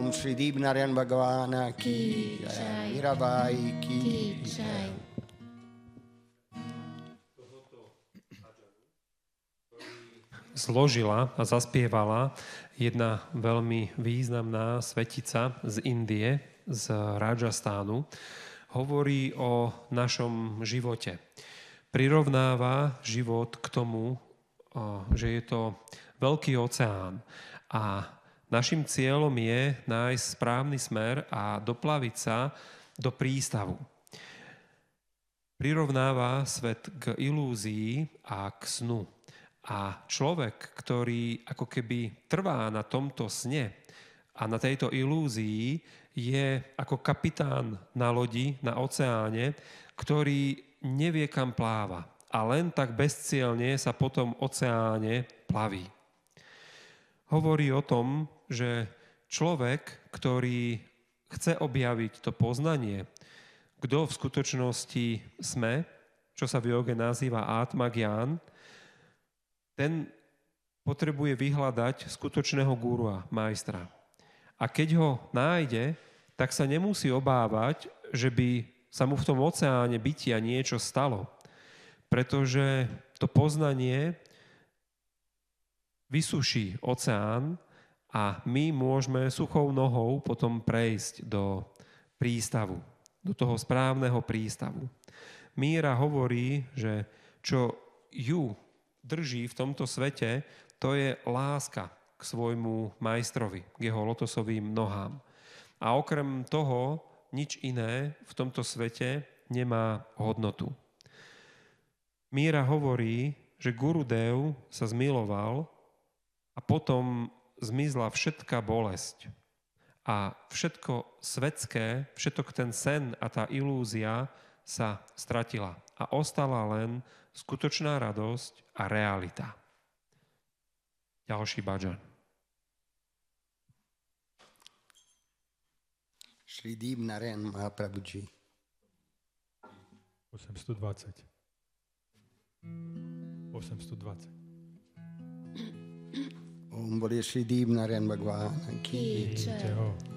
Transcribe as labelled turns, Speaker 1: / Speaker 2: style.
Speaker 1: Om Shri Deep Narayan Bhagavana Ki Jai, Mirabai Ki Jai.
Speaker 2: Zložila a zaspievala jedna veľmi významná svetica z Indie, z Rajastánu. Hovorí o našom živote. Prirovnáva život k tomu, že je to veľký oceán a našim cieľom je nájsť správny smer a doplaviť sa do prístavu. Prirovnáva svet k ilúzii a k snu. A človek, ktorý ako keby trvá na tomto sne a na tejto ilúzii, je ako kapitán na lodi, na oceáne, ktorý nevie, kam pláva. A len tak bezcielne sa po tom oceáne plaví. Hovorí o tom, že človek, ktorý chce objaviť to poznanie, kto v skutočnosti sme, čo sa v joge nazýva Atma Gyan, ten potrebuje vyhľadať skutočného gurua, majstra. A keď ho nájde, tak sa nemusí obávať, že by sa mu v tom oceáne bytia niečo stalo. Pretože to poznanie vysuší oceán a my môžeme suchou nohou potom prejsť do prístavu, do toho správneho prístavu. Míra hovorí, že čo ju drží v tomto svete, to je láska k svojmu majstrovi, k jeho lotosovým nohám. A okrem toho nič iné v tomto svete nemá hodnotu. Míra hovorí, že Gurudev sa zmiloval a potom zmizla všetká bolesť. A všetko svetské, všetok ten sen a tá ilúzia sa stratila. A ostala len skutočná radosť a realita. Ďalší bhajan.
Speaker 1: Shri Deep Narayan Mahaprabhuji.
Speaker 3: 820. 820.
Speaker 1: Om Bole Shri Deep Narayan Bhagwan Ki
Speaker 3: Jai.